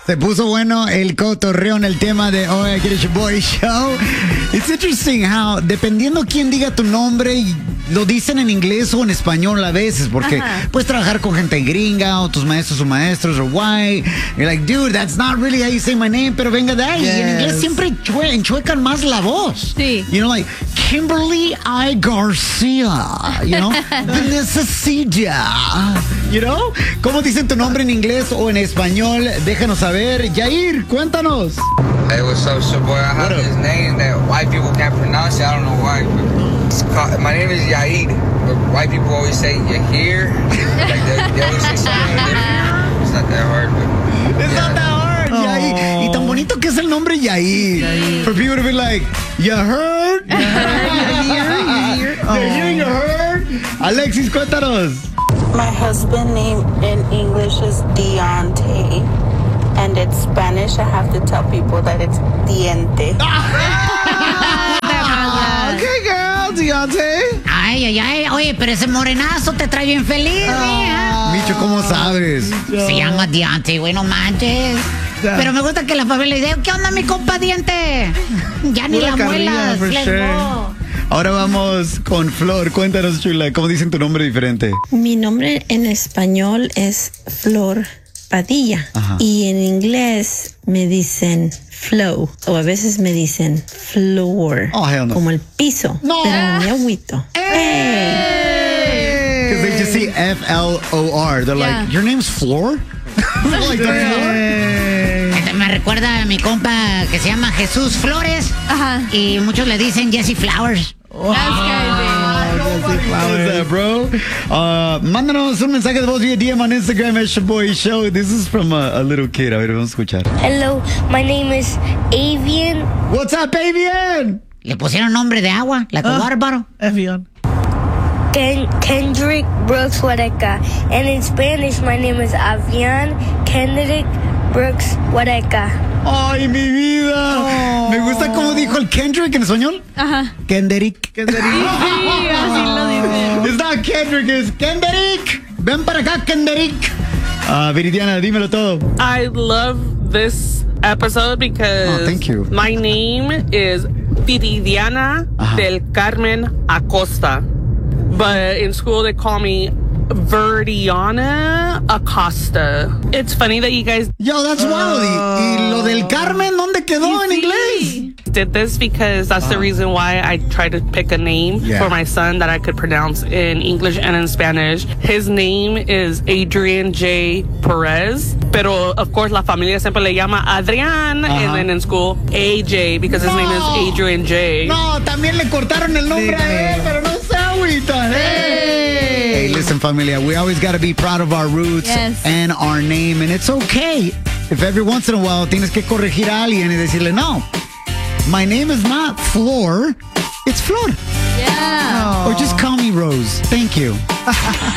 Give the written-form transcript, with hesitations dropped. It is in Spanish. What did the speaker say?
Se puso bueno el cotorreo en el tema de Oh, I Get It Your Boy Show. It's interesting how, dependiendo quién diga tu nombre, lo dicen en inglés o en español a veces, porque puedes trabajar con gente gringa o tus maestros o maestros o white. You're like, dude, that's not really how you say my name, pero venga de ahí. Y en inglés siempre enchuecan más la voz. Sí. You know, like, Kimberly I. Garcia, you know, Vanessa Silla, you know. ¿Cómo dicen tu nombre en inglés o en español? Déjanos saber. Yair, cuéntanos. Hey, what's up, it's your boy? I have this name that white people can't pronounce it. I don't know why. My name is Yair, but white people always say Yahir. Like they always say something different. It's not that hard, but It's not that hard, Yair. Y tan bonito que es el nombre Yair. For people to be like, you heard? You hear? You heard? Alexis, cuéntanos. My husband name in English is Deontay, and in Spanish I have to tell people that it's Diente. Okay, girl, Deontay. Ay. Oye, pero ese morenazo te trae bien feliz, mija. Micho, ¿cómo sabes? Se llama Diante, güey, no manches. Pero me gusta que la familia le diga, ¿qué onda, mi compa Diente? Ya ni la muelas, let's go. Ahora vamos con Flor. Cuéntanos, chula, ¿cómo dicen tu nombre diferente? Mi nombre en español es Flor Padilla. Y en inglés me dicen flow, o a veces me dicen floor, Oh, hell no. como el piso, No. pero mi agüito. Because they just see F-L-O-R. They're like, your name's Floor? Like the floor? Me recuerda a mi compa que se llama Jesús Flores. Y muchos le dicen Jesse Flowers. That, bro. Mándanos un mensaje de voz vía DM on Instagram at Shaboy Show. This is from a little kid. A ver, vamos a escuchar. Hello, my name is Avian. What's up, Avian? Le pusieron nombre de agua, like a water bottle. Evian. Kendrick Brooks Wareca. And in Spanish, my name is Avian Kendrick Brooks Wareca. Ay, mi vida. Me gusta cómo dijo el Kendrick en español. Kendrick. Sí, así lo dicen. It's not Kendrick, it's Kendrick. Ven para acá, Kendrick. Viridiana, dímelo todo. I love this episode because thank you. My name is Viridiana del Carmen Acosta. But in school they call me Verdiana Acosta. It's funny that you guys Yo, that's wild. ¿Y lo del Carmen dónde quedó en inglés? did this because that's the reason why I tried to pick a name for my son that I could pronounce in English and in Spanish. His name is Adrian J. Perez, pero of course la familia siempre le llama Adrián, and then in school AJ because his name is Adrian J. No, también le cortaron el nombre a él, pero no se agüitan. Hey, listen, familia, we always got to be proud of our roots and our name, and it's okay if every once in a while tienes que corregir a alguien y decirle, no, my name is not Flor, it's Flor. Yeah. Or just call me Rose. Thank you.